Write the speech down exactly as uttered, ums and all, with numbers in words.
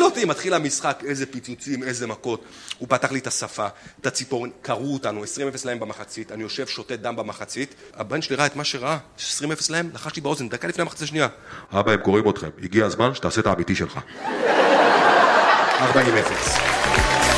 אותי, מתחיל המשחק, איזה פיצוצים, איזה מכות. הוא פתח לי את השפה, את הציפורן, קראו אותנו, עשרים אפס להם במחצית, אני יושב, שותה דם במחצית. הבן שלי ראה את מה שראה, עשרים אפס להם, לחש לי באוזן, דקה לפני המחצית השנייה. אבא, הם קוראים אתכם, הגיע הזמן שתעשה את האמיתי שלך. ארבעים אפס.